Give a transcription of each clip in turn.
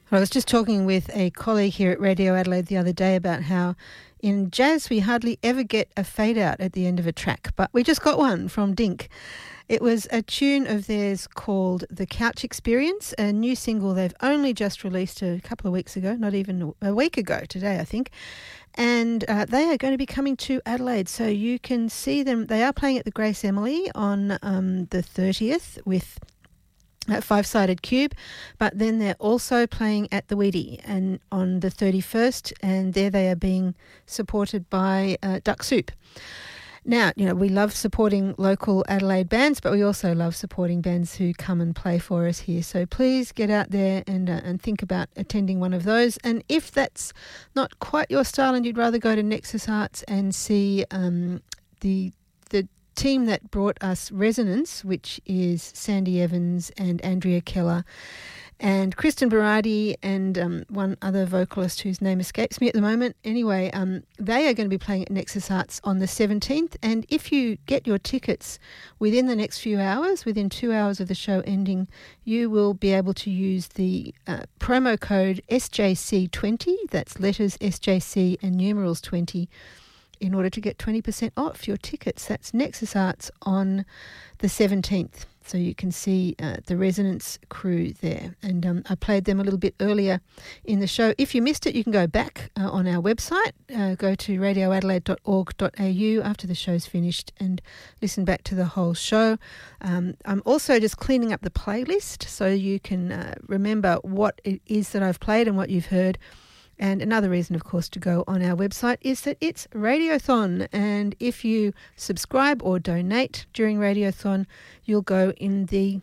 I was just talking with a colleague here at Radio Adelaide the other day about how in jazz we hardly ever get a fade out at the end of a track, but we just got one from Dink. It was a tune of theirs called The Couch Experience, a new single they've only just released a couple of weeks ago, not even a week ago today, I think. And they are going to be coming to Adelaide, so you can see them. They are playing at the Grace Emily on the 30th with Five-Sided Cube, but then they're also playing at the Weedy and on the 31st, and there they are being supported by Duck Soup. Now, you know, we love supporting local Adelaide bands, but we also love supporting bands who come and play for us here. So please get out there and think about attending one of those. And if that's not quite your style and you'd rather go to Nexus Arts and see the team that brought us Resonance, which is Sandy Evans and Andrea Keller and Kristen Berardi and one other vocalist whose name escapes me at the moment. Anyway, they are going to be playing at Nexus Arts on the 17th, and if you get your tickets within the next few hours, within 2 hours of the show ending, you will be able to use the promo code SJC20, that's letters SJC and numerals 20, in order to get 20% off your tickets. That's Nexus Arts on the 17th. So you can see the Resonance crew there. And I played them a little bit earlier in the show. If you missed it, you can go back on our website, go to radioadelaide.org.au after the show's finished and listen back to the whole show. I'm also just cleaning up the playlist so you can remember what it is that I've played and what you've heard. And another reason, of course, to go on our website is that it's Radiothon. And if you subscribe or donate during Radiothon, you'll go in the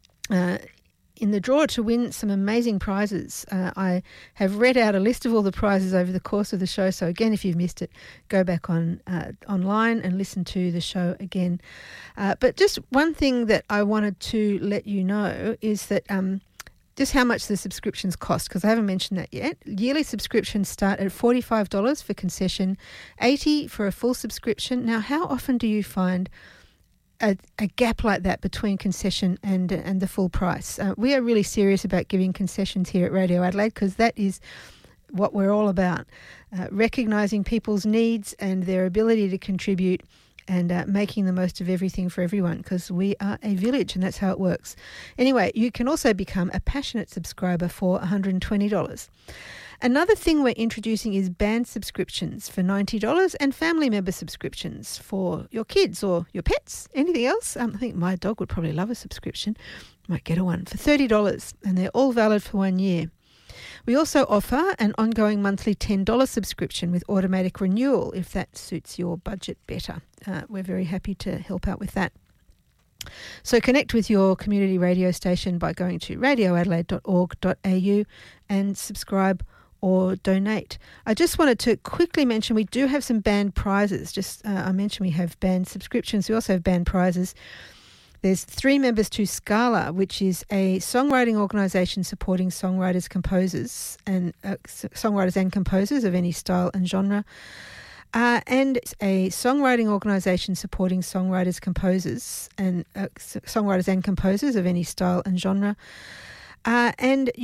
draw to win some amazing prizes. I have read out a list of all the prizes over the course of the show. So again, if you've missed it, go back online and listen to the show again. But just one thing that I wanted to let you know is that just how much the subscriptions cost, because I haven't mentioned that yet. Yearly subscriptions start at $45 for concession, $80 for a full subscription. Now, how often do you find a gap like that between concession and the full price? We are really serious about giving concessions here at Radio Adelaide because that is what we're all about, recognising people's needs and their ability to contribute and making the most of everything for everyone, because we are a village and that's how it works. Anyway, you can also become a passionate subscriber for $120. Another thing we're introducing is band subscriptions for $90 and family member subscriptions for your kids or your pets. Anything else? I think my dog would probably love a subscription. Might get a one for $30, and they're all valid for 1 year. We also offer an ongoing monthly $10 subscription with automatic renewal if that suits your budget better. We're very happy to help out with that. So connect with your community radio station by going to radioadelaide.org.au and subscribe or donate. I just wanted to quickly mention we do have some band prizes. I mentioned we have band subscriptions. We also have band prizes. There's 3 members to Scala, which is a songwriting organisation supporting songwriters, composers, and songwriters and composers of any style and genre. And it's a songwriting organisation supporting songwriters, composers, and songwriters and composers of any style and genre. And